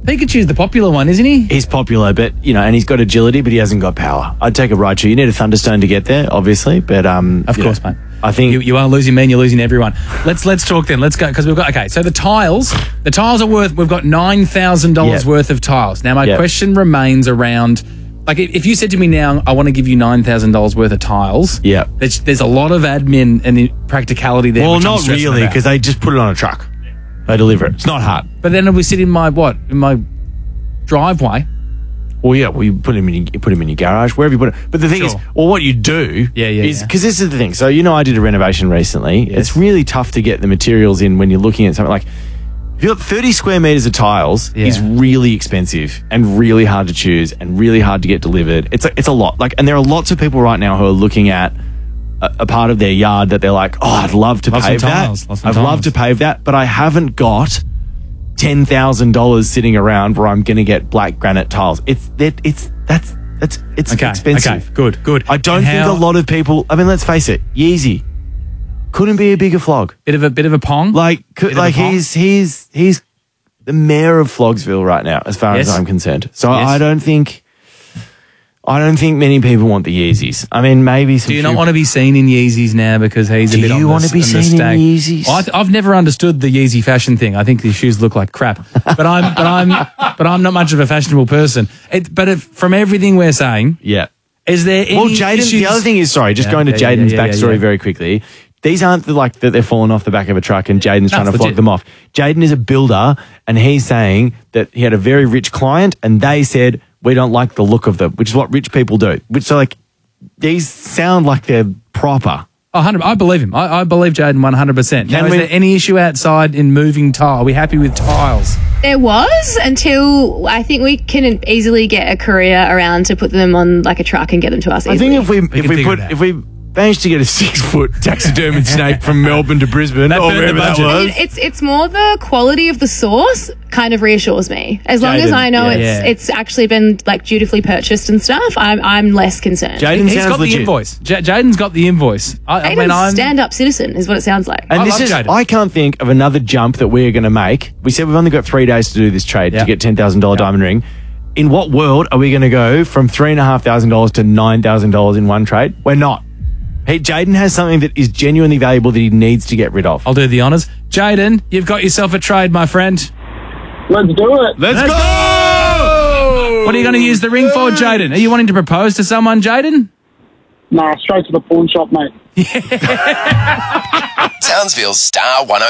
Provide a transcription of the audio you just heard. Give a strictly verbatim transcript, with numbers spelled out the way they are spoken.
Pikachu's the popular one, isn't he? He's popular, but, you know, and he's got agility, but he hasn't got power. I'd take a Raichu. You need a Thunderstone to get there, obviously, but... um, Of course, know, mate. I think... You, you are losing me and you're losing everyone. Let's let's talk then. Let's go, because we've got... Okay, so the tiles, the tiles are worth... We've got nine thousand dollars Yep. worth of tiles. Now, my Yep. question remains around... Like, if if you said to me now, I want to give you nine thousand dollars worth of tiles, Yep. there's, there's a lot of admin and practicality there. Well, which I'm not stressing really, about. because they just put it on a truck. They deliver it. It's not hard. But then we sit in my, what? In my driveway. Well, yeah, well, you put him in your, you put him in your garage, wherever you put it. But the thing is, Sure. well, what you do Yeah, yeah, is, yeah. because this is the thing. So, you know, I did a renovation recently. Yes. It's really tough to get the materials in when you're looking at something like, if you've got thirty square meters of tiles, Yeah. is really expensive and really hard to choose and really hard to get delivered. It's a, it's a lot. Like, and there are lots of people right now who are looking at a, a part of their yard that they're like, oh, I'd love to Love some pave that. tiles, love some I'd love tiles. to pave that, but I haven't got ten thousand dollars sitting around where I'm going to get black granite tiles. It's that it's that's that's it's Okay, expensive. okay, good, good. I don't And think how- a lot of people. I mean, let's face it, Yeezy couldn't be a bigger flog. Bit of a bit of a pong. Like, could, Bit of a like pong? he's he's he's the mayor of Flogsville right now, as far Yes. as I'm concerned. So Yes. I don't think. I don't think many people want the Yeezys. I mean, maybe some Do you few- not want to be seen in Yeezys now because he's a Do bit you on want the, to be on the seen in stag? Yeezys? Well, I th- I've never understood the Yeezy fashion thing. I think these shoes look like crap. But I'm but I'm but I'm not much of a fashionable person. It, but if, from everything we're saying, Yeah. is there any Well, Jaden, issues? the other thing is, sorry, just Yeah, going to yeah, yeah, Jaden's yeah, yeah, backstory yeah. very quickly. These aren't the, like that they're falling off the back of a truck and Jaden's trying to it's flog legit. them off. Jaden is a builder and he's saying that he had a very rich client and they said, we don't like the look of them, which is what rich people do. Which so like, these sound like they're proper. Oh, one hundred I believe him. I, I believe Jaden one hundred percent. Now, Can is we- there any issue outside in moving tile? Are we happy with tiles? There was until I think we can easily get a courier around to put them on like a truck and get them to us I easily. think if we, if can we figure put, it out. if we managed to get a six foot taxidermied snake from Melbourne to Brisbane That or burnt the wherever that budget. I was. mean, it's it's more the quality of the source kind of reassures me. As long as Jaden, I know yeah. it's Yeah. it's actually been like dutifully purchased and stuff, I'm I'm less concerned. Jaden He's sounds got the legit. invoice. J- Jaden's got the invoice. I, I Jaden's mean, I'm stand-up citizen is what it sounds like. And I this love is, Jaden. I can't think of another jump that we're going to make. We said we've only got three days to do this trade Yeah. to get ten thousand dollars Yeah. diamond ring. In what world are we going to go from three thousand five hundred dollars to nine thousand dollars in one trade? We're not. Hey, Jaden has something that is genuinely valuable that he needs to get rid of. I'll do the honours. Jaden, you've got yourself a trade, my friend. Let's do it. Let's, Let's go! What are you going to use the ring for, Jaden? Are you wanting to propose to someone, Jaden? Nah, straight to the pawn shop, mate. Townsville's Star one oh